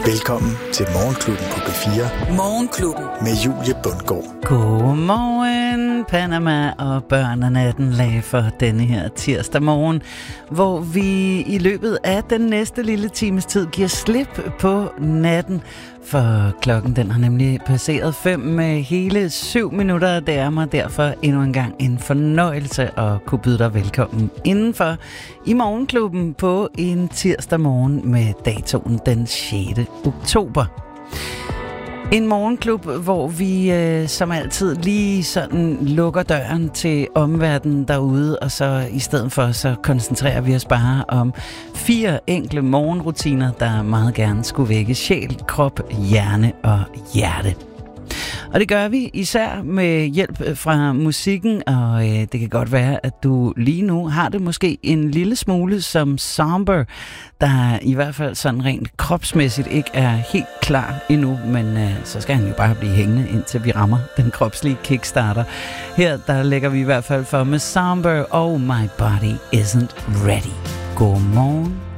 Velkommen til Morgenklubben på B4. Morgenklubben med Julie Bundgaard. Godmorgen, Panama og børn af natten lag for denne her tirsdag morgen, hvor vi i løbet af den næste lille times tid giver slip på natten. For klokken den har nemlig passeret 5 med hele 7 minutter. Det er mig derfor endnu en gang en fornøjelse at kunne byde dig velkommen indenfor i Morgenklubben på en tirsdag morgen med datoen den 6. oktober. En morgenklub, hvor vi som altid lige sådan lukker døren til omverdenen derude, og så i stedet for så koncentrerer vi os bare om 4 enkle morgenrutiner, der meget gerne skulle vække sjæl, krop, hjerne og hjerte. Og det gør vi især med hjælp fra musikken, og det kan godt være, at du lige nu har det måske en lille smule som Somber, der i hvert fald sådan rent kropsmæssigt ikke er helt klar endnu, men så skal han jo bare blive hængende, indtil vi rammer den kropslige kickstarter. Her der lægger vi i hvert fald for med Somber og My Body Isn't Ready. God morgen.